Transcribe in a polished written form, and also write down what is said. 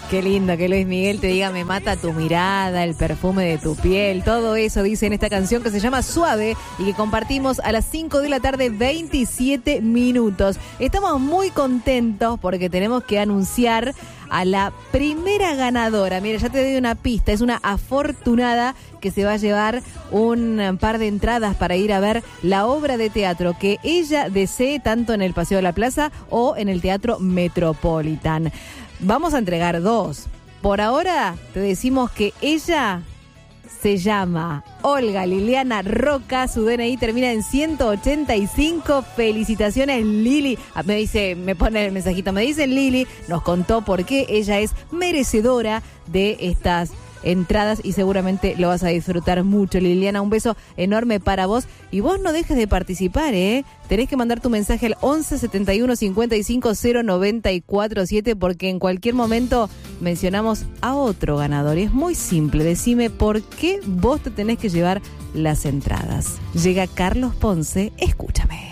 Qué lindo que Luis Miguel te diga me mata tu mirada, el perfume de tu piel, todo eso dice en esta canción que se llama Suave y que compartimos a las 5 de la tarde, 27 minutos. Estamos muy contentos porque tenemos que anunciar a la primera ganadora. Mira, ya te doy una pista, es una afortunada que se va a llevar un par de entradas para ir a ver la obra de teatro que ella desee tanto en el Paseo de la Plaza o en el Teatro Metropolitan. Vamos a entregar 2. Por ahora te decimos que ella se llama Olga Liliana Roca, su DNI termina en 185. Felicitaciones, Lili. Me pone el mensajito, me dicen Lili, nos contó por qué ella es merecedora de estas entradas y seguramente lo vas a disfrutar mucho, Liliana. Un beso enorme para vos y vos no dejes de participar, tenés que mandar tu mensaje al 11 71 55 094 7 porque en cualquier momento mencionamos a otro ganador y es muy simple, decime por qué vos te tenés que llevar las entradas. Llega Carlos Ponce, escúchame.